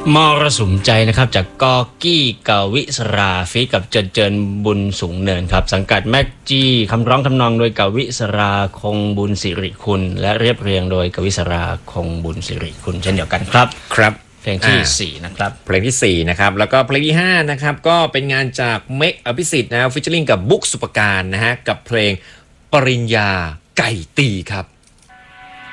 มรสุมใจนะครับจากกอกี้กวิสราฟีกับเจินบุญสูงเนินครับสังกัดแม็กจี้คำร้องทำนองโดยกวิสราคงบุญสิริคุณและเรียบเรียงโดยกวิสราคงบุญสิริคุณเช่นเดียวกันครับครับเพลงที่4นะครับเพลงที่4นะครับแล้วก็เพลงที่5นะครับก็เป็นงานจากเมกอภิสิทธิ์นะฟิชเชอริงกับบุ๊กสุปการนะฮะกับเพลงปริญญาไก่ตีครับ